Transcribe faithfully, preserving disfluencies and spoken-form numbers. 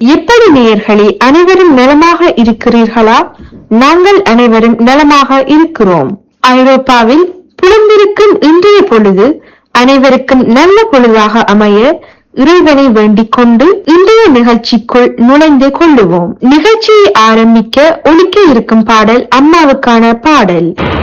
எப்படி நேயர்களே, அனைவரும் நலமாக இருக்கிறீர்களா? நாங்கள் அனைவரும் நலமாக இருக்கிறோம். ஐரோப்பாவில் புலந்திருக்கும் இன்றைய பொழுது அனைவருக்கும் நல்ல பொழுதாக அமைய இறைவனை வேண்டிக் கொண்டு இன்றைய நிகழ்ச்சிக்குள் நுழைந்து கொள்ளுவோம். நிகழ்ச்சியை ஆரம்பிக்க ஒலிக்க இருக்கும் பாடல் அம்மாவுக்கான பாடல்.